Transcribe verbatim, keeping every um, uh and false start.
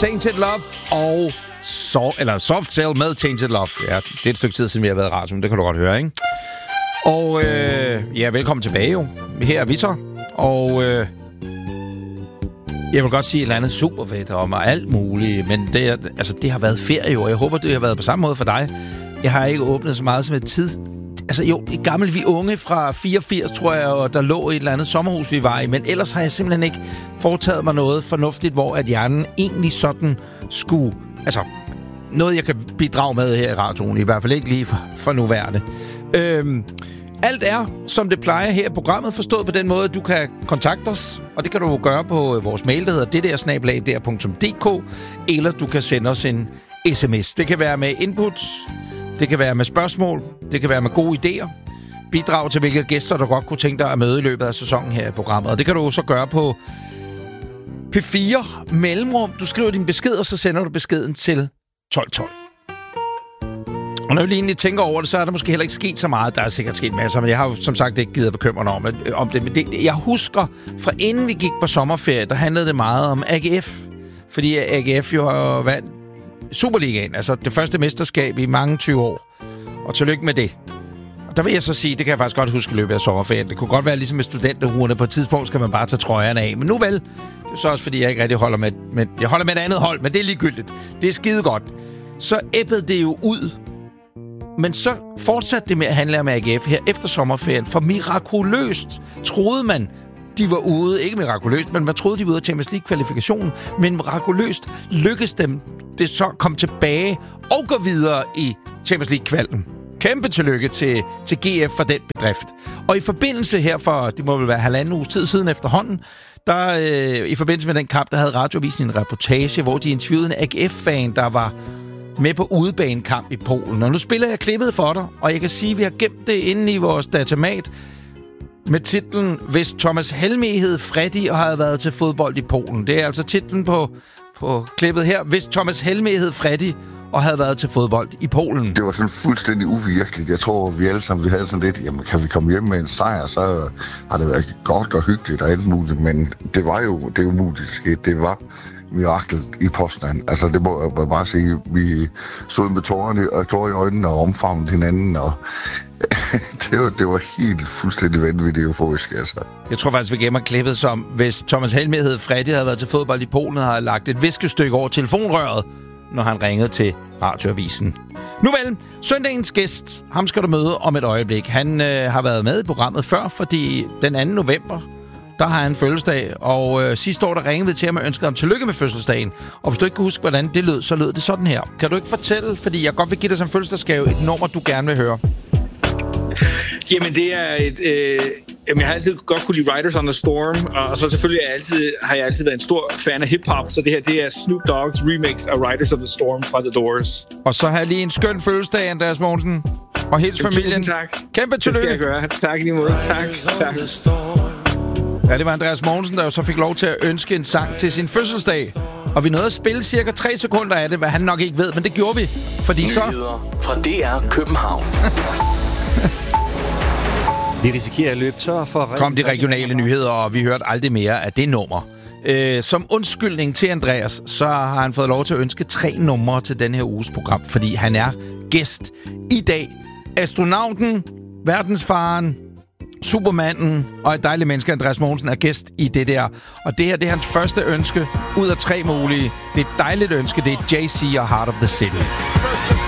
Tainted Love og so, eller Soft Cell med Tainted Love. Ja, det er et stykke tid siden, vi har været i radioen. Det kan du godt høre, ikke? Og øh, ja, velkommen tilbage jo. Her er vi så. Og øh, jeg vil godt sige et eller andet superfedt om og alt muligt, men det, er, altså, det har været ferie, og jeg håber, det har været på samme måde for dig. Jeg har ikke åbnet så meget som et tid... Altså jo, det gamle vi unge fra fireogfirs, tror jeg, og der lå et eller andet sommerhus, vi var i, men ellers har jeg simpelthen ikke foretaget mig noget fornuftigt, hvor at hjernen egentlig sådan skulle... Altså, noget jeg kan bidrage med her i radioen, i hvert fald ikke lige for, for nuværende. Øhm, alt er, som det plejer her i programmet, forstået på den måde, at du kan kontakte os, og det kan du gøre på vores mail, der hedder d d r snabel-a d r punktum d k, eller du kan sende os en sms. Det kan være med inputs, det kan være med spørgsmål, det kan være med gode idéer, bidrag til hvilke gæster, du godt kunne tænke dig at møde i løbet af sæsonen her i programmet. Og det kan du så gøre på P fire mellemrum. Du skriver din besked, og så sender du beskeden til tolv tolv. Og når jeg lige egentlig tænker over det, så er der måske heller ikke sket så meget. Der er sikkert sket masser, men jeg har jo som sagt ikke givet at bekymre mig om, om det. Men det, jeg husker, fra inden vi gik på sommerferie, der handlede det meget om A G F. Fordi A G F jo har vandt Superligaen, altså det første mesterskab i mange tyve år. Og tillykke med det. Og der vil jeg så sige, det kan jeg faktisk godt huske i løbet af sommerferien. Det kunne godt være ligesom med studenterhuerne. På et tidspunkt skal man bare tage trøjerne af. Men nu vel, det er så også fordi, jeg ikke rigtig holder med... med jeg holder med et andet hold, men det er ligegyldigt. Det er skide godt. Så æbbede det jo ud. Men så fortsatte det med at handle om A G F her efter sommerferien. For mirakuløst troede man, de var ude. Ikke mirakuløst, men man troede, de var ude af Champions League-kvalifikationen. Men mirakuløst lykkedes dem det så kom tilbage og gå videre i Champions League-kvalden. Kæmpe tillykke til, til G F for den bedrift. Og i forbindelse her for, det må vel være halvanden uges tid siden efterhånden, der øh, i forbindelse med den kamp, der havde Radioavisen en reportage, hvor de interviewede en A G F-fan, der var med på udebanekamp i Polen. Og nu spiller jeg klippet for dig, og jeg kan sige, at vi har gemt det inde i vores datamat med titlen Hvis Thomas Helmig hed Freddy og havde været til fodbold i Polen. Det er altså titlen på, på klippet her. Hvis Thomas Helmig hed Freddy og havde været til fodbold i Polen. Det var sådan fuldstændig uvirkeligt. Jeg tror, vi alle sammen vi havde sådan lidt, jamen kan vi komme hjem med en sejr, så har det været godt og hyggeligt og alt muligt. Men det var jo det umuligt skete. Det var mirakel i Poznan. Altså det må jeg bare sige. Vi stod med tårerne og tårer i øjnene og omfavnede hinanden, og det, var, det var helt fuldstændig vanvittigt euforisk, altså. Jeg tror faktisk, vi gemmer klippet som, hvis Thomas Helmig hed Freddy havde været til fodbold i Polen, og havde lagt et viskestykke over telefonrøret, når han ringede til Radioavisen. Nu vel, søndagens gæst, ham skal du møde om et øjeblik. Han øh, har været med i programmet før, fordi den anden november, der har han fødselsdag, og øh, sidste år, der ringede vi til ham og ønskede ham tillykke med fødselsdagen. Og hvis du ikke kan huske, hvordan det lød, så lød det sådan her. Kan du ikke fortælle, fordi jeg godt vil give dig som fødselsdagsgave et nummer, du gerne vil høre? Jamen, det er et... Øh, jamen, jeg har altid godt kunne lide Riders on the Storm, og så selvfølgelig er jeg altid, har jeg altid været en stor fan af hip-hop, så det her, det er Snoop Dogg's remix af Riders on the Storm fra The Doors. Og så har jeg lige en skøn fødselsdag, Andreas Mogensen. Og hils familien. Tusind tak. Kæmpe tillykke. Det skal jeg gøre. Tak lige måde. Tak. Tak. Ja, det var Andreas Mogensen, der jo så fik lov til at ønske en sang til sin fødselsdag. Og vi nåede at spille cirka tre sekunder af det, hvad han nok ikke ved, men det gjorde vi. Fordi så... Nyheder fra D R København. Vi risikerer at løbe tør for... Kom de regionale nyheder, og vi hørte aldrig mere af det nummer. Øh, som undskyldning til Andreas, så har han fået lov til at ønske tre numre til den her uges program, fordi han er gæst i dag. Astronauten, verdensfaren, supermanden og et dejligt menneske, Andreas Mogensen, er gæst i det der. Og det her, det er hans første ønske ud af tre mulige. Det er et dejligt ønske. Det er Jay-Z og Heart of the City.